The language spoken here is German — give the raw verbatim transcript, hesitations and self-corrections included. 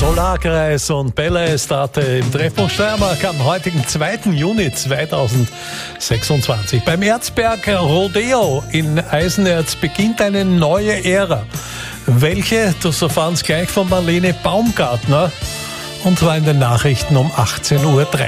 Solarkreis und Bella Estate im Treffpunkt Steiermark am heutigen zweiten Juni zweitausendsechsundzwanzig. Beim Erzberg Rodeo in Eisenerz beginnt eine neue Ära. Welche? Das erfahren Sie gleich von Marlene Baumgartner. Und zwar in den Nachrichten um achtzehn Uhr dreißig.